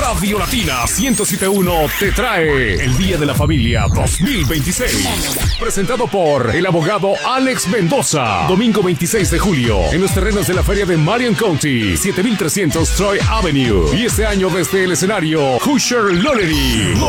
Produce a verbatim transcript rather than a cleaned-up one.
Radio Latina ciento siete punto uno te trae el Día de la Familia dos mil veintiséis. Presentado por el abogado Alex Mendoza. Domingo veintiséis de julio en los terrenos de la feria de Marion County, siete mil trescientos Troy Avenue. Y este año desde el escenario Hoosier Lollery.